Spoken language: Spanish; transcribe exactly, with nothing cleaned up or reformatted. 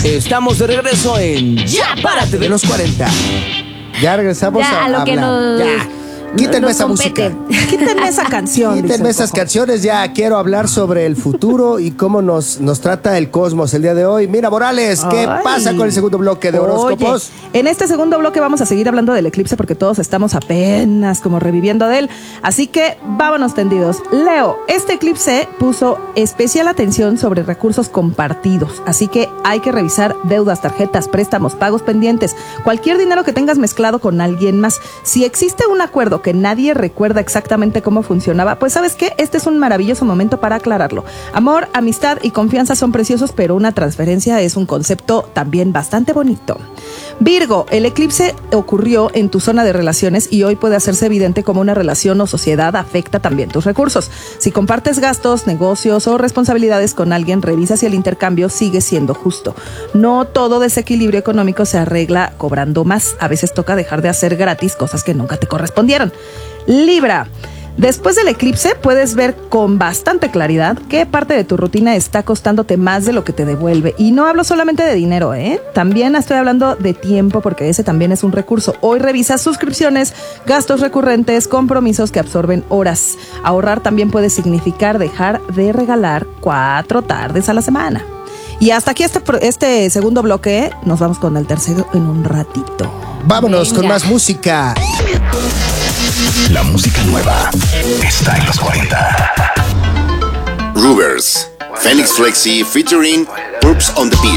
Estamos de regreso en Ya Párate de los cuarenta. Ya regresamos ya, a, a lo que hablar. nos, Ya. Quítenme nos esa compete. música. Quítenme esa canción. Quítenme esas canciones, ya quiero hablar sobre el futuro y cómo nos, nos trata el cosmos el día de hoy. Mira, Morales, ¿qué Ay. pasa con el segundo bloque de horóscopos? Oye, en este segundo bloque vamos a seguir hablando del eclipse porque todos estamos apenas como reviviendo de él. Así que vámonos tendidos. Leo, este eclipse puso especial atención sobre recursos compartidos. Así que hay que revisar deudas, tarjetas, préstamos, pagos pendientes, cualquier dinero que tengas mezclado con alguien más. Si existe un acuerdo que nadie recuerda exactamente cómo funcionaba, pues ¿sabes qué? Este es un maravilloso momento para aclararlo. Amor, amistad y confianza son preciosos, pero una transferencia es un concepto también bastante bonito. Virgo, el eclipse ocurrió en tu zona de relaciones y hoy puede hacerse evidente cómo una relación o sociedad afecta también tus recursos. Si compartes gastos, negocios o responsabilidades con alguien, revisa si el intercambio sigue siendo justo. No todo desequilibrio económico se arregla cobrando más. A veces toca dejar de hacer gratis cosas que nunca te correspondieron. Libra, después del eclipse puedes ver con bastante claridad qué parte de tu rutina está costándote más de lo que te devuelve. Y no hablo solamente de dinero, ¿eh? También estoy hablando de tiempo, porque ese también es un recurso. Hoy revisa suscripciones, gastos recurrentes, compromisos que absorben horas. Ahorrar también puede significar dejar de regalar cuatro tardes a la semana. Y hasta aquí este, este segundo bloque. Nos vamos con el tercero en un ratito. Vámonos Venga. con más música. La música nueva está en los cuarenta. Rubers, Felix Flexi featuring Purps on the Beat.